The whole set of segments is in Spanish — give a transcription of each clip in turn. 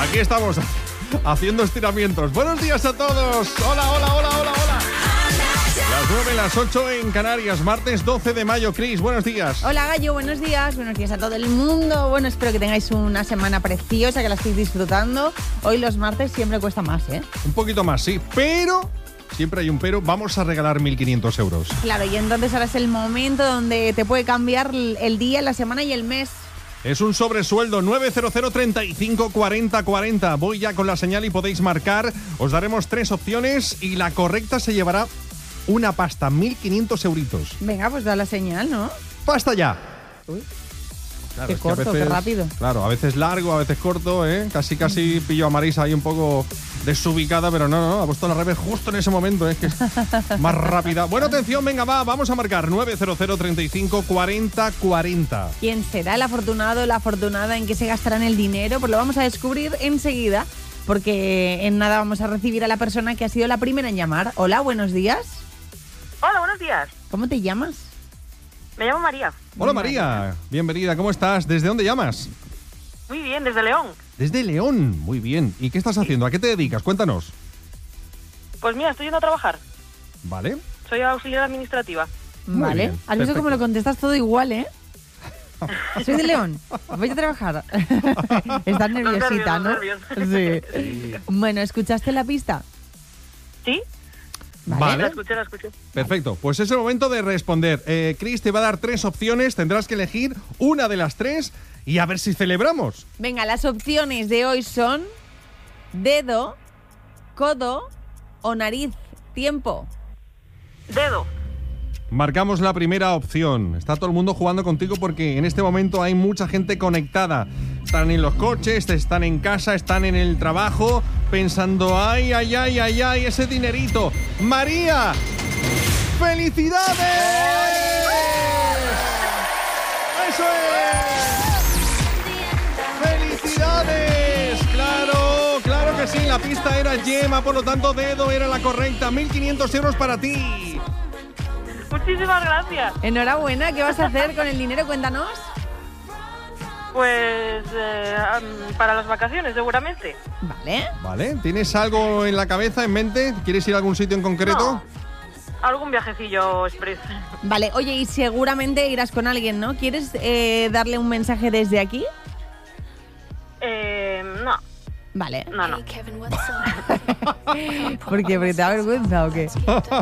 Aquí estamos haciendo estiramientos. Buenos días a todos. Hola, hola, hola, hola, hola. Las 9, las 8 en Canarias, martes 12 de mayo. Cris, buenos días. Hola, Gallo, buenos días a todo el mundo. Bueno, espero que tengáis una semana preciosa, que la estéis disfrutando. Hoy los martes siempre cuesta más, ¿eh? Un poquito más, sí, pero... Siempre hay un pero, vamos a regalar 1.500 euros. Claro, y entonces ahora es el momento donde te puede cambiar el día, la semana y el mes. Es un sobresueldo, 900 35 40 40. Voy ya con la señal y podéis marcar. Os daremos 3 opciones y la correcta se llevará una pasta, 1.500 euritos. Venga, pues da la señal, ¿no? ¡Pasta ya! Uy. Claro, Qué corto, qué rápido. Claro, a veces largo, a veces corto, ¿eh? Casi pillo a Marisa ahí un poco desubicada, pero no, ha puesto la revés justo en ese momento, ¿eh? Que es más rápida. Bueno, atención, venga, vamos a marcar 900 35 40 40. ¿Quién será el afortunado o la afortunada en que se gastarán el dinero? Pues lo vamos a descubrir enseguida, porque en nada vamos a recibir a la persona que ha sido la primera en llamar. Hola, buenos días. Hola, buenos días. ¿Cómo te llamas? Me llamo María. Hola María, bienvenida, ¿cómo estás? ¿Desde dónde llamas? Muy bien, desde León. Desde León, muy bien. ¿Y qué estás haciendo? ¿A qué te dedicas? Cuéntanos. Pues mira, estoy yendo a trabajar. Vale. Soy auxiliar administrativa. Muy Vale. bien, ¿Has visto perfecto. cómo lo contestas todo igual, eh? Soy de León. Voy a trabajar. Estás nerviosita, ¿no? nervios. Sí. Bueno, ¿escuchaste la pista? ¿Sí? Vale. La escuché. Perfecto, pues es el momento de responder. Cris te va a dar 3 opciones, tendrás que elegir una de las 3 y a ver si celebramos. Venga, las opciones de hoy son dedo, codo o nariz. Tiempo. Dedo. Marcamos la primera opción. Está todo el mundo jugando contigo porque en este momento hay mucha gente conectada. Están en los coches, están en casa, están en el trabajo, pensando, ay, ese dinerito. ¡María! ¡Felicidades! ¡Eso es! ¡Felicidades! Claro que sí, la pista era yema, por lo tanto dedo era la correcta. 1.500 euros para ti. Muchísimas gracias. Enhorabuena, ¿qué vas a hacer con el dinero? Cuéntanos. Pues para las vacaciones, seguramente. Vale, ¿tienes algo en la cabeza, en mente? ¿Quieres ir a algún sitio en concreto? No, algún viajecillo express. Vale, oye, y seguramente irás con alguien, ¿no? ¿Quieres darle un mensaje desde aquí? No. Vale. No. ¿Por qué? ¿Porque te da vergüenza o qué? Sí.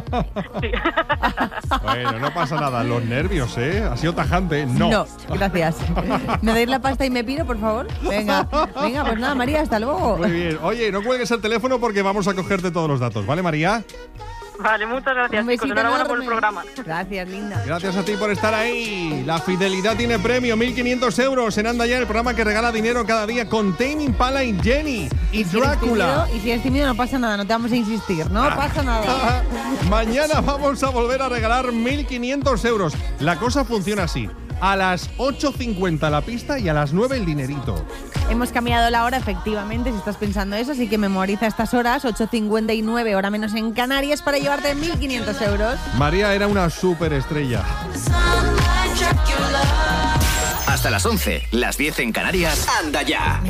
Bueno, no pasa nada. Los nervios, ¿eh? Ha sido tajante. No. Gracias. ¿Me dais la pasta y me piro, por favor? Venga, pues nada, María, hasta luego. Muy bien. Oye, no cuelgues el teléfono porque vamos a cogerte todos los datos, ¿vale, María? Vale, muchas gracias, Un chicos. besito Enhorabuena por el enorme. programa. Gracias, linda. Gracias a ti por estar ahí. La fidelidad tiene premio, 1.500 euros en Anda Ya, el programa que regala dinero cada día con Tame Impala y Jenny y Drácula. Y si eres tímido no pasa nada, no te vamos a insistir, no pasa nada. Mañana vamos a volver a regalar 1.500 euros. La cosa funciona así. A las 8:50 la pista y a las 9 el dinerito. Hemos cambiado la hora, efectivamente, si estás pensando eso, así que memoriza estas horas, 8:59, hora menos en Canarias, para llevarte 1.500 euros. María era una superestrella. Hasta las 11, las 10 en Canarias. Anda Ya.